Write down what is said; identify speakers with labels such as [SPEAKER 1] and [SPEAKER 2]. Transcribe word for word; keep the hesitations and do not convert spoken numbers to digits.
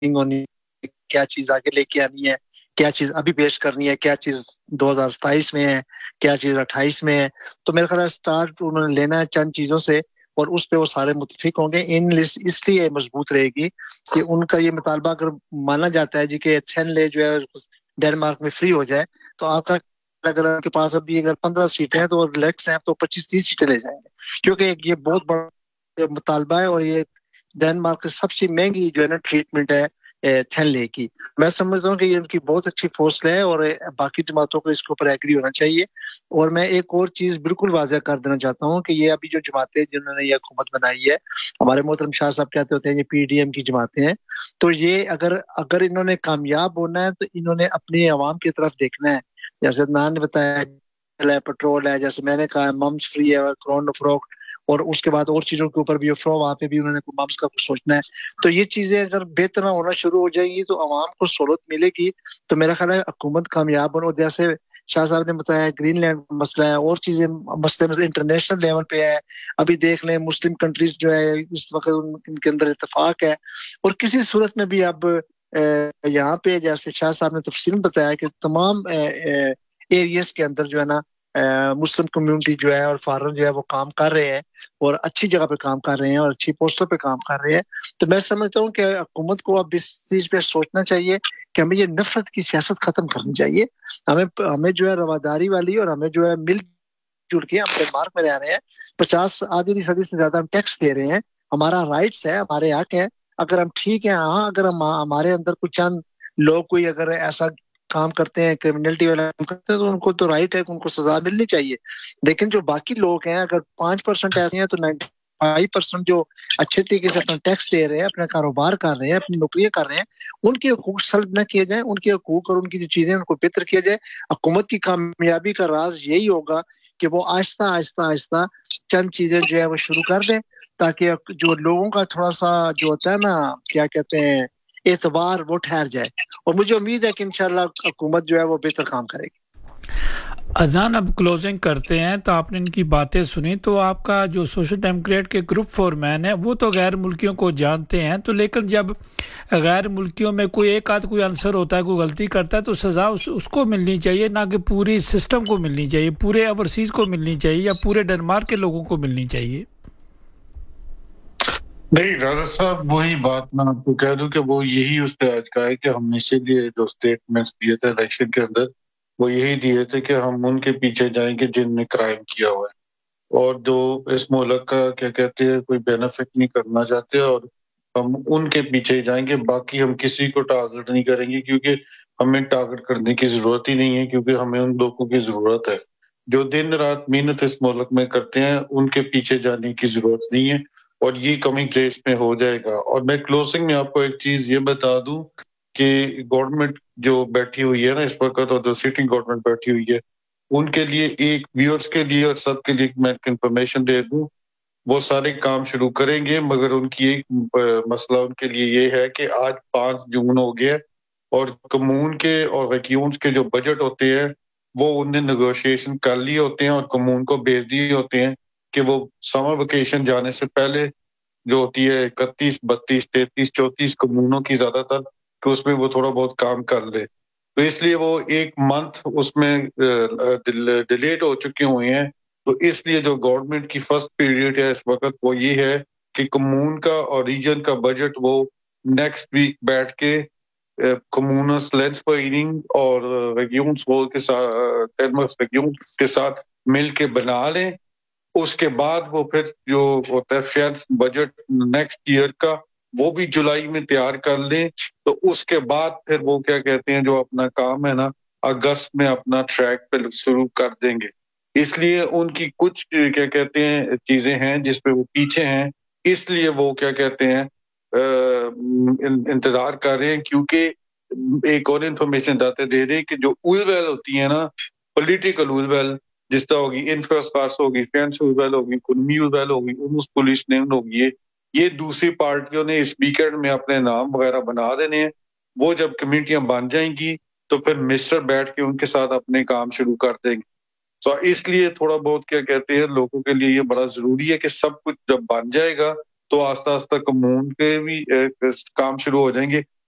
[SPEAKER 1] ہونی ہے، کیا چیز آگے لے کے آنی ہے، کیا چیز ابھی پیش کرنی ہے، کیا چیز دو ہزار ستائیس میں ہے، کیا چیز اٹھائیس میں ہے. تو میرے خیال ہے اسٹارٹ انہوں نے لینا ہے چند چیزوں سے اور اس پہ وہ سارے متفق ہوں گے. ان لسٹ اس لیے مضبوط رہے گی کہ ان کا یہ مطالبہ اگر مانا جاتا ہے جی کہ تھین لے جو ہے ڈینمارک میں فری ہو جائے تو آپ کا اگر آپ کے پاس ابھی اگر پندرہ سیٹیں ہیں تو لیکس ہیں تو پچیس تیس سیٹیں لے جائیں گے کیونکہ یہ بہت بڑا مطالبہ ہے اور یہ ڈینمارک کی سب سے مہنگی جو ہے نا ٹریٹمنٹ ہے تھین لے کی. میں سمجھتا ہوں کہ یہ ان کی بہت اچھی فورس ہے اور باقی جماعتوں کو اس کے اوپر ایگری ہونا چاہیے. اور میں ایک اور چیز بالکل واضح کر دینا چاہتا ہوں کہ یہ ابھی جو جماعتیں جنہوں نے یہ حکومت بنائی ہے، ہمارے محترم شاہ صاحب کہتے ہوتے ہیں یہ پی ڈی ایم کی جماعتیں ہیں، تو یہ اگر اگر انہوں نے کامیاب ہونا ہے تو انہوں نے اپنی عوام کی طرف دیکھنا ہے. جیسے عدنان نے بتایا پیٹرول ہے، جیسے میں نے کہا ممس فری ہے، کرونا فروخت، اور اس کے بعد اور چیزوں کے اوپر بھی افرو وہاں پہ بھی انہوں نے ممس کا کچھ سوچنا ہے. تو یہ چیزیں اگر بہتر ہونا شروع ہو جائیں گی تو عوام کو سہولت ملے گی. تو میرا خیال ہے حکومت کامیاب بنو. جیسے شاہ صاحب نے بتایا گرین لینڈ مسئلہ ہے اور چیزیں مسئلے مسئلے انٹرنیشنل لیول پہ ہے. ابھی دیکھ لیں مسلم کنٹریز جو ہے اس وقت ان کے اندر اتفاق ہے اور کسی صورت میں بھی اب یہاں پہ جیسے شاہ صاحب نے تفصیل بتایا کہ تمام ایریاز کے اندر جو ہے نا مسلم کمیونٹی جو ہے اور فارن جو ہے وہ کام کر رہے ہیں اور اچھی جگہ پہ کام کر رہے ہیں اور اچھی پوسٹوں پہ کام کر رہے ہیں. تو میں سمجھتا ہوں کہ حکومت کو اب اس چیز پہ سوچنا چاہیے کہ ہمیں یہ نفرت کی سیاست ختم کرنی چاہیے. ہمیں ہمیں جو ہے رواداری والی اور ہمیں جو ہے مل جل کے، ہم ڈنمارک میں رہ رہے ہیں، پچاس آدھی صدی سے زیادہ ہم ٹیکس دے رہے ہیں، ہمارا رائٹس ہے، ہمارے حق ہے. اگر ہم ٹھیک ہیں، ہاں اگر ہم ہمارے اندر کچھ چند لوگ کوئی اگر ایسا کام کرتے ہیں کرمنلٹی والا کام کرتے ہیں تو ان کو تو رائٹ ہے کہ ان کو سزا ملنی چاہیے. لیکن جو باقی لوگ ہیں اگر پانچ پرسنٹ ایسے ہیں تو نائنٹی فائیو پرسنٹ جو اچھے طریقے سے اپنا ٹیکس دے رہے ہیں، اپنا کاروبار کر رہے ہیں، اپنی نوکریاں کر رہے ہیں، ان کے حقوق سلب نہ کیے جائیں. ان کے حقوق اور ان کی جو چیزیں ان کو بہتر کیا جائے. حکومت کی کامیابی کا راز یہی ہوگا کہ وہ آہستہ آہستہ آہستہ چند چیزیں جو ہے وہ شروع کر دیں تاکہ جو لوگوں کا تھوڑا سا جو ہوتا ہے نا کیا کہتے ہیں اعتبار وہ ٹھہر جائے. اور مجھے امید ہے کہ انشاءاللہ حکومت جو ہے وہ بہتر کام کرے گی.
[SPEAKER 2] اذان اب کلوزنگ کرتے ہیں تو آپ نے ان کی باتیں سنی تو آپ کا جو سوشل ڈیموکریٹ کے گروپ فور مین ہے وہ تو غیر ملکیوں کو جانتے ہیں، تو لیکن جب غیر ملکیوں میں کوئی ایک آدھ کوئی عنصر ہوتا ہے، کوئی غلطی کرتا ہے تو سزا اس, اس کو ملنی چاہیے، نہ کہ پوری سسٹم کو ملنی چاہیے، پورے اوورسیز کو ملنی چاہیے یا پورے ڈنمارک کے لوگوں کو ملنی چاہیے.
[SPEAKER 3] نہیں راجا صاحب، وہی بات میں آپ کو کہہ دوں کہ وہ یہی اس پہ آج کا ہے کہ ہم نے اسی لیے جو اسٹیٹمنٹس دیے تھے الیکشن کے اندر وہ یہی دیے تھے کہ ہم ان کے پیچھے جائیں گے جن نے کرائم کیا ہوا ہے اور جو اس ملک کا کیا کہتے ہیں کوئی بینیفٹ نہیں کرنا چاہتے، اور ہم ان کے پیچھے جائیں گے. باقی ہم کسی کو ٹارگٹ نہیں کریں گے کیونکہ ہمیں ٹارگٹ کرنے کی ضرورت ہی نہیں ہے، کیونکہ ہمیں ان لوگوں کی ضرورت ہے جو دن رات محنت اس ملک میں کرتے ہیں. ان کے پیچھے جانے کی ضرورت نہیں ہے اور یہ کمنگ ڈیز میں ہو جائے گا. اور میں کلوزنگ میں آپ کو ایک چیز یہ بتا دوں کہ گورنمنٹ جو بیٹھی ہوئی ہے نا اس وقت، اور جو سٹنگ گورنمنٹ بیٹھی ہوئی ہے، ان کے لیے ایک ویورز کے لیے اور سب کے لیے میں انفارمیشن دے دوں، وہ سارے کام شروع کریں گے، مگر ان کی ایک مسئلہ ان کے لیے یہ ہے کہ آج پانچ جون ہو گیا اور کمون کے اور ریکیونز کے جو بجٹ ہوتے ہیں وہ انہوں نے نیگوشیشن کر لیے ہوتے ہیں اور کمون کو بھیج دیے ہوتے ہیں کہ وہ سمر ویکیشن جانے سے پہلے جو ہوتی ہے اکتیس بتیس تینتیس چونتیس کمونوں کی زیادہ تر کہ اس میں وہ تھوڑا بہت کام کر لے. تو اس لیے وہ ایک منتھ اس میں ڈیلیٹ ہو چکے ہوئے ہیں. تو اس لیے جو گورنمنٹ کی فرسٹ پیریڈ ہے اس وقت وہ یہ ہے کہ کمون کا اور ریجن کا بجٹ وہ نیکسٹ ویک بیٹھ کے کمونس لینس پریننگ اور ریگیونس کے ساتھ ریگیون کے ساتھ مل کے بنا لیں. اس کے بعد وہ پھر جو ہوتا ہے فیئر بجٹ نیکسٹ ایئر کا وہ بھی جولائی میں تیار کر لیں. تو اس کے بعد پھر وہ کیا کہتے ہیں جو اپنا کام ہے نا اگست میں اپنا ٹریک پہ شروع کر دیں گے. اس لیے ان کی کچھ کیا کہتے ہیں چیزیں ہیں جس پہ وہ پیچھے ہیں، اس لیے وہ کیا کہتے ہیں انتظار کر رہے ہیں. کیونکہ ایک اور انفارمیشن داتے دے دیں کہ جو اول ویل ہوتی ہے نا پولیٹیکل اول ویل، جس طرح ہوگی انفراسٹرکچر ہوگی، فینس اول ویل ہوگی، اکنامی اول ویل ہوگی، انس پولیس نے ہوگی، یہ دوسری پارٹیوں نے اس ویکینڈ میں اپنے نام وغیرہ بنا دینے ہیں. وہ جب کمیٹیاں بن جائیں گی تو پھر منسٹر بیٹھ کے ان کے ساتھ اپنے کام شروع کر دیں گے. تو اس لیے تھوڑا بہت کیا کہتے ہیں لوگوں کے لیے یہ بڑا ضروری ہے کہ سب کچھ جب بن جائے گا تو آہستہ آہستہ کمون کے بھی کام شروع ہو جائیں گے.